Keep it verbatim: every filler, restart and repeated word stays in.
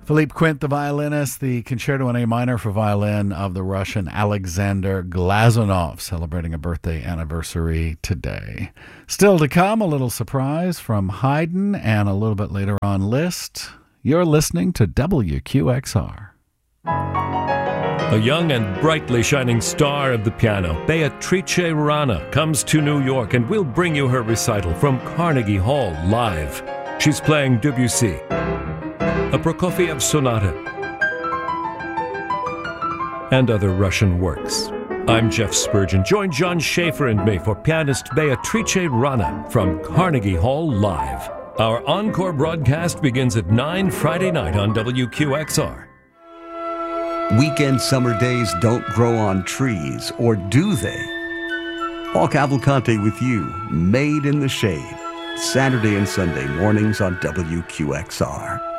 Philippe Quint, the violinist, the Concerto in A minor for violin of the Russian Alexander Glazunov, celebrating a birthday anniversary today. Still to come, a little surprise from Haydn, and a little bit later on, Liszt. You're listening to W Q X R. A young and brightly shining star of the piano, Beatrice Rana, comes to New York and will bring you her recital from Carnegie Hall live. She's playing Debussy, a Prokofiev sonata, and other Russian works. I'm Jeff Spurgeon. Join John Schaefer and me for pianist Beatrice Rana from Carnegie Hall live. Our encore broadcast begins at nine Friday night on W Q X R. Weekend summer days don't grow on trees, or do they? Paul Cavalcante with you, Made in the Shade, Saturday and Sunday mornings on W Q X R.